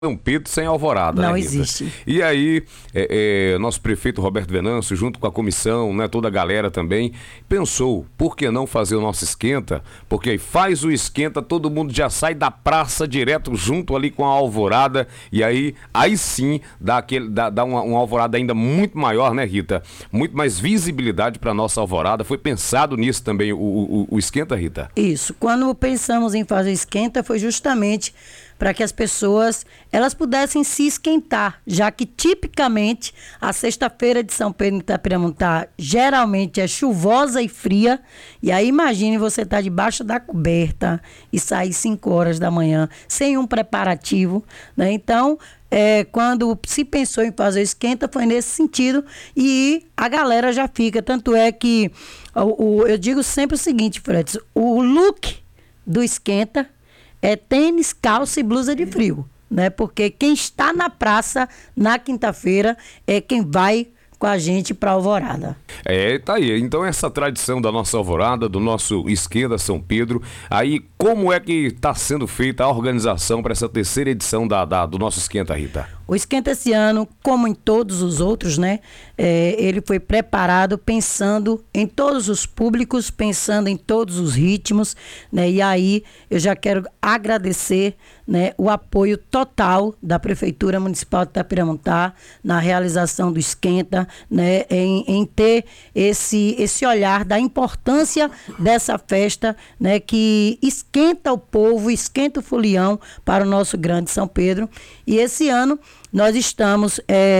São Pedro sem Alvorada, Não né, Rita? existe. E aí, nosso prefeito Roberto Venâncio, junto com a comissão, né, toda a galera também, pensou, por que não fazer o nosso esquenta? Porque aí faz o esquenta, todo mundo já sai da praça direto junto ali com a Alvorada, e aí sim dá uma Alvorada ainda muito maior, né, Rita? Muito mais visibilidade para nossa Alvorada. Foi pensado nisso também o esquenta, Rita? Isso. Quando pensamos em fazer esquenta, foi justamente para que as pessoas elas pudessem se esquentar, já que tipicamente a sexta-feira de São Pedro em Itapiramuntá geralmente é chuvosa e fria, e aí imagine você estar debaixo da coberta e sair 5 horas da manhã sem um preparativo, né? Então, quando se pensou em fazer esquenta, foi nesse sentido, e a galera já fica, tanto é que eu digo sempre o seguinte, Fred, o look do esquenta é tênis, calça e blusa de frio, né? Porque quem está na praça na quinta-feira é quem vai com a gente para Alvorada. Tá aí. Então essa tradição da nossa Alvorada, do nosso esquenta São Pedro, aí como é que está sendo feita a organização para essa terceira edição do nosso esquenta, Rita? O esquenta esse ano, como em todos os outros, né? Ele foi preparado pensando em todos os públicos, pensando em todos os ritmos, né? E aí eu já quero agradecer, né, o apoio total da Prefeitura Municipal de Itapiramuntá na realização do esquenta, né? Em ter esse olhar da importância dessa festa, né? Que esquenta o povo, esquenta o folião para o nosso grande São Pedro. E esse ano nós estamos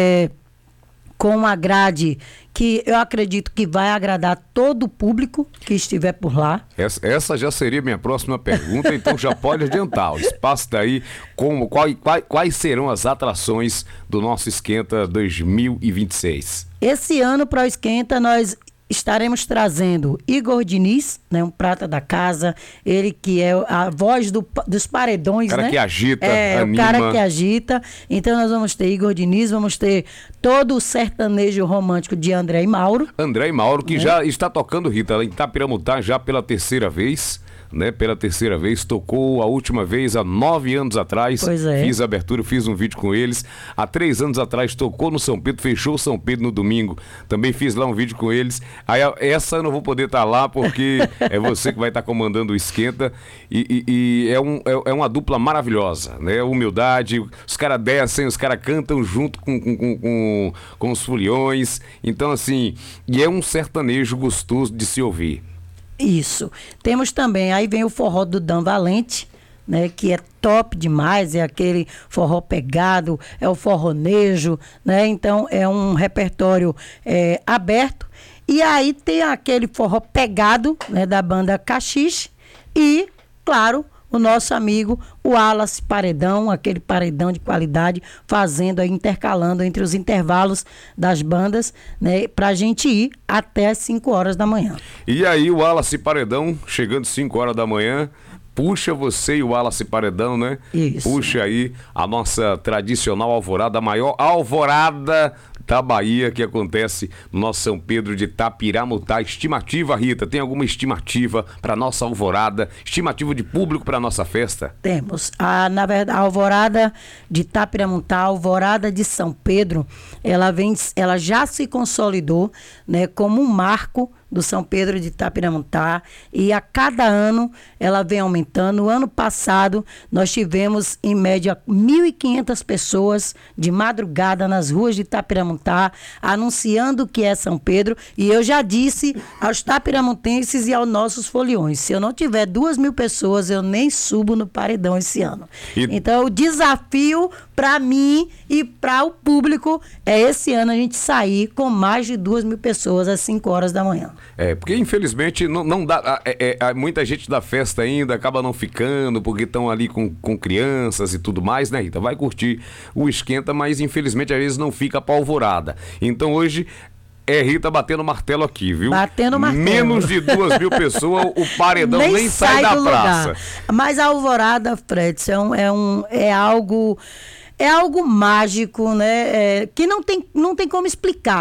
com uma grade que eu acredito que vai agradar todo o público que estiver por lá. Essa já seria minha próxima pergunta, então já pode adiantar. O espaço daí, quais serão as atrações do nosso Esquenta 2026? Esse ano, para o Esquenta, nós estaremos trazendo Igor Diniz, né, um prata da casa, ele que é a voz dos paredões, o cara, né? Que agita, anima. O cara que agita. Então nós vamos ter Igor Diniz, vamos ter todo o sertanejo romântico de André e Mauro. André e Mauro, que já está tocando, Rita, em Itapiramuntá já pela terceira vez. Né, pela terceira vez, tocou a última vez há 9 anos atrás. Pois é. Fiz a abertura, fiz um vídeo com eles. Há 3 anos atrás tocou no São Pedro, fechou São Pedro no domingo. Também fiz lá um vídeo com eles. Aí essa eu não vou poder estar lá porque é você que vai estar comandando o Esquenta. E é uma dupla maravilhosa, né? Humildade, os caras descem, os caras cantam junto com os foliões. Então, assim, e é um sertanejo gostoso de se ouvir. Isso. Temos também, aí vem o forró do Dan Valente, né, que é top demais, é aquele forró pegado, é o forronejo, né? Então é um repertório aberto. E aí tem aquele forró pegado, né, da banda Caxixe e, claro, o nosso amigo, o Wallace Paredão, aquele paredão de qualidade, fazendo aí, intercalando entre os intervalos das bandas, né, pra gente ir até as 5 horas da manhã. E aí o Wallace Paredão, chegando 5 horas da manhã, puxa você e o Wallace Paredão, né? Isso. Puxa aí a nossa tradicional alvorada, a maior alvorada da Bahia, que acontece no nosso São Pedro de Itapiramuntá. Estimativa, Rita, tem alguma estimativa para nossa alvorada? Estimativa de público para nossa festa? Temos. Na verdade, a alvorada de Itapiramuntá, a alvorada de São Pedro, ela já se consolidou, né, como um marco do São Pedro de Itapiramuntá, e a cada ano ela vem aumentando. No ano passado nós tivemos em média 1.500 pessoas de madrugada nas ruas de Itapiramuntá anunciando que é São Pedro, e eu já disse aos itapiramuntenses e aos nossos foliões, se eu não tiver 2.000 pessoas eu nem subo no paredão esse ano. Então o desafio para mim e para o público é esse ano a gente sair com mais de 2.000 pessoas às 5 horas da manhã. Porque infelizmente não dá. Muita gente da festa ainda acaba não ficando, porque estão ali com crianças e tudo mais, né, Rita? Vai curtir o Esquenta, mas infelizmente às vezes não fica pra alvorada. Então hoje é Rita batendo martelo aqui, viu? Batendo martelo. Menos de 2.000 pessoas, o paredão nem sai da praça. Lugar. Mas a alvorada, Fred, é algo mágico, né? Que não tem como explicar.